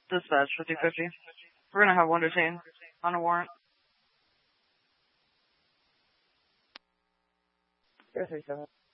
Dispatch 5050. We're gonna have one detained on a warrant. 037.